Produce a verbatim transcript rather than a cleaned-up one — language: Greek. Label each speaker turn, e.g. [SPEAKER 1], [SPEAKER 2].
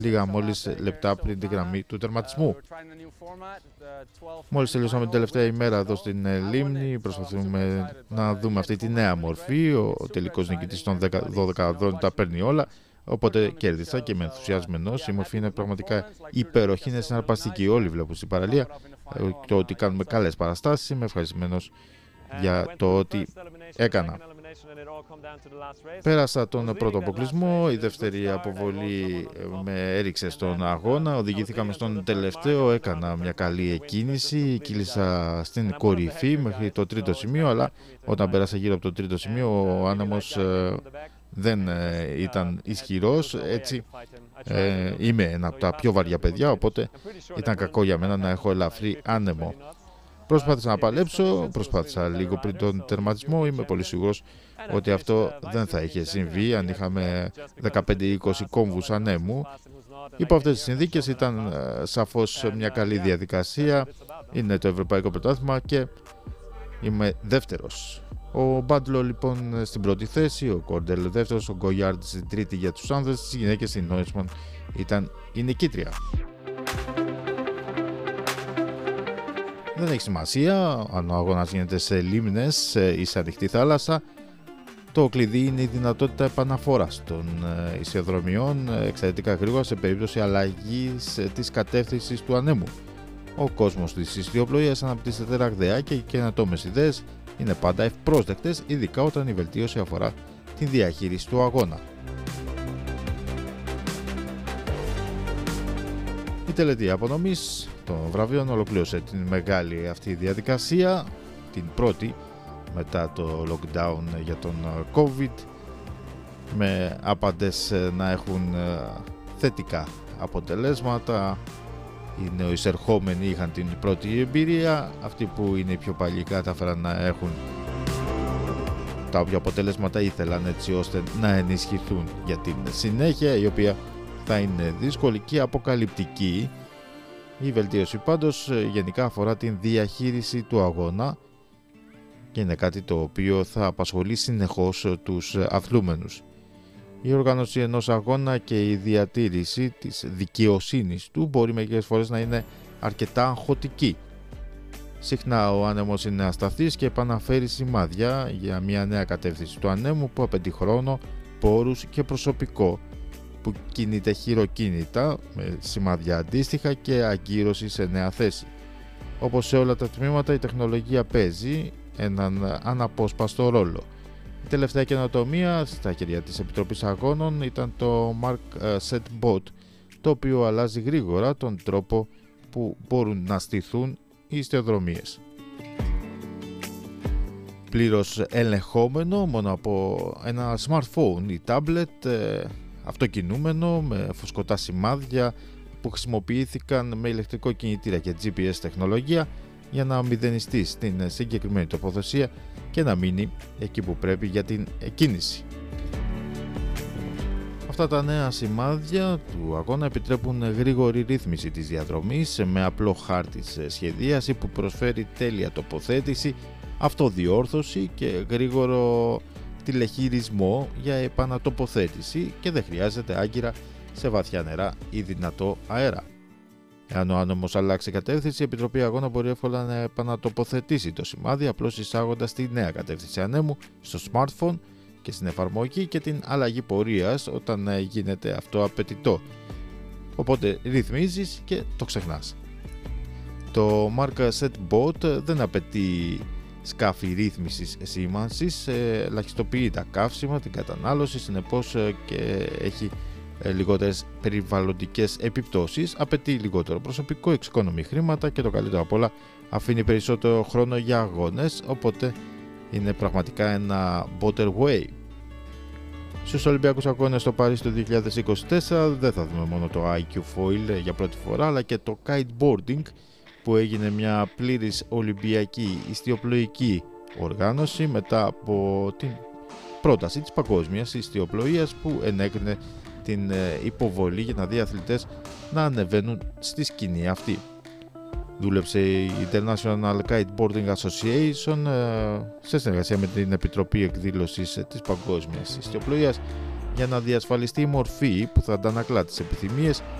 [SPEAKER 1] λίγα μόλις λεπτά πριν τη γραμμή του τερματισμού. Μόλις τελειώσαμε την τελευταία ημέρα εδώ στην Λίμνη, προσπαθούμε να δούμε αυτή τη νέα μορφή. Ο, ο τελικός νικητής των δώδεκα αδρών τα παίρνει όλα, οπότε κέρδισα και με ενθουσιασμένος. Η μορφή είναι πραγματικά υπέροχη, είναι συναρπαστική. Όλοι βλέπουν στην παραλία το ότι κάνουμε καλές παραστάσεις. Είμαι ευχαριστημένος για το ότι έκανα. Πέρασα τον πρώτο αποκλεισμό, η δεύτερη αποβολή με έριξε στον αγώνα, οδηγήθηκαμε στον τελευταίο, έκανα μια καλή εκκίνηση, κύλησα στην κορυφή μέχρι το τρίτο σημείο, αλλά όταν πέρασα γύρω από το τρίτο σημείο ο άνεμος ε, δεν ε, ήταν ισχυρός, έτσι ε, είμαι ένα από τα πιο βαριά παιδιά, οπότε ήταν κακό για μένα να έχω ελαφρύ άνεμο. Προσπάθησα να παλέψω, προσπάθησα λίγο πριν τον τερματισμό. Είμαι πολύ σίγουρος ότι αυτό δεν θα είχε συμβεί αν είχαμε δεκαπέντε είκοσι κόμβους ανέμου. Υπό αυτές τις συνθήκες ήταν σαφώς μια καλή διαδικασία. Είναι το Ευρωπαϊκό Πρωτάθλημα και είμαι δεύτερος. Ο Μπάντλο λοιπόν στην πρώτη θέση, ο Κόρντελ δεύτερος, ο Γκογιάρντ στην τρίτη για τους άνδρες, στις γυναίκες η Νόισμαν ήταν η νικήτρια. Δεν έχει σημασία αν ο αγώνας γίνεται σε λίμνες ή σε ανοιχτή θάλασσα. Το κλειδί είναι η δυνατότητα επαναφοράς των ισιοδρομιών εξαιρετικά γρήγορα σε περίπτωση αλλαγής της κατεύθυνσης του ανέμου. Ο κόσμος της ιστιοπλοείας αναπτύσσεται ραγδαία και οι καινοτόμες ιδέες είναι πάντα ευπρόσδεκτες, ειδικά όταν η βελτίωση αφορά την διαχείριση του αγώνα. Η τελετή απονομής των βραβείων ολοκλήρωσε την μεγάλη αυτή διαδικασία, την πρώτη μετά το lockdown για τον COVID, με άπαντες να έχουν θετικά αποτελέσματα. Οι νεοεισερχόμενοι είχαν την πρώτη εμπειρία, αυτοί που είναι οι πιο παλιοί κατάφεραν να έχουν τα όποια αποτελέσματα ήθελαν, έτσι ώστε να ενισχυθούν για την συνέχεια, η οποία θα είναι δύσκολη και αποκαλυπτική. Η βελτίωση πάντως γενικά αφορά την διαχείριση του αγώνα και είναι κάτι το οποίο θα απασχολεί συνεχώς τους αθλούμενους. Η οργάνωση ενός αγώνα και η διατήρηση της δικαιοσύνης του μπορεί μερικές φορές να είναι αρκετά αγχωτική. Συχνά ο άνεμος είναι ασταθής και επαναφέρει σημάδια για μια νέα κατεύθυνση του ανέμου που απαιτεί χρόνο, πόρους και προσωπικό, που κινείται χειροκίνητα με σημάδια αντίστοιχα και αγκύρωση σε νέα θέση. Όπως σε όλα τα τμήματα, η τεχνολογία παίζει έναν αναπόσπαστο ρόλο. Η τελευταία καινοτομία στα χέρια της Επιτροπής Αγώνων ήταν το Mark Set Bot, το οποίο αλλάζει γρήγορα τον τρόπο που μπορούν να στηθούν οι ιστιοδρομίες. Πλήρως ελεγχόμενο μόνο από ένα smartphone ή tablet, αυτοκινούμενο με φουσκωτά σημάδια που χρησιμοποιήθηκαν με ηλεκτρικό κινητήρα και τζι πι ες τεχνολογία για να μηδενιστεί στην συγκεκριμένη τοποθεσία και να μείνει εκεί που πρέπει για την κίνηση. Αυτά τα νέα σημάδια του αγώνα επιτρέπουν γρήγορη ρύθμιση της διαδρομής με απλό χάρτη σε σχεδίαση που προσφέρει τέλεια τοποθέτηση, αυτοδιόρθωση και γρήγορο τηλεχειρισμό για επανατοποθέτηση και δεν χρειάζεται άγκυρα σε βαθιά νερά ή δυνατό αέρα. Εάν ο άνεμος αλλάξει κατεύθυνση, η Επιτροπή Αγώνα μπορεί εύκολα να επανατοποθετήσει το σημάδι απλώς εισάγοντας τη νέα κατεύθυνση ανέμου στο smartphone και στην εφαρμογή και την αλλαγή πορείας όταν γίνεται αυτό απαιτητό. Οπότε ρυθμίζεις και το ξεχνάς. Το Mark Set Bot δεν απαιτεί σκάφη ρύθμισης σήμανσης, ελαχιστοποιεί τα καύσιμα, την κατανάλωση, συνεπώς και έχει λιγότερες περιβαλλοντικές επιπτώσεις, απαιτεί λιγότερο προσωπικό, εξοικονομεί χρήματα και το καλύτερο απ' όλα αφήνει περισσότερο χρόνο για αγώνες, οπότε είναι πραγματικά ένα better way. Στους Ολυμπιακούς Αγώνες στο Παρίσι το δύο χιλιάδες είκοσι τέσσερα δεν θα δούμε μόνο το άι κιου Foil για πρώτη φορά, αλλά και το kiteboarding, που έγινε μια πλήρης Ολυμπιακή ιστιοπλοϊκή οργάνωση μετά από την πρόταση της Παγκόσμιας Ιστιοπλοείας που ενέκρινε την υποβολή για να δει αθλητές να ανεβαίνουν στη σκηνή αυτή. Δούλεψε η International Kiteboarding Association σε συνεργασία με την Επιτροπή Εκδήλωσης της Παγκόσμιας Ιστιοπλοείας για να διασφαλιστεί η μορφή που θα αντανακλά τις επιθυμίες